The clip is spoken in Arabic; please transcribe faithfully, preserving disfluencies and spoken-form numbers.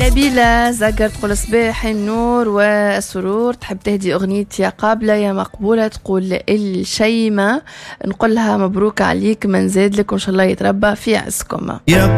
نبيلة زقر تقول صباح النور والسرور، تحب تهدي أغنية يا قابلة يا مقبولة، تقول الشيمة نقولها مبروك عليك من زاد لك وإن شاء الله يتربى في عزكم.